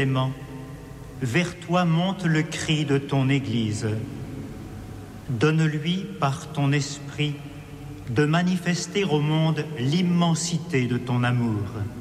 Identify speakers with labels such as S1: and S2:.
S1: Aimant, vers toi monte le cri de ton Église. Donne-lui, par ton esprit, de manifester au monde l'immensité de ton amour.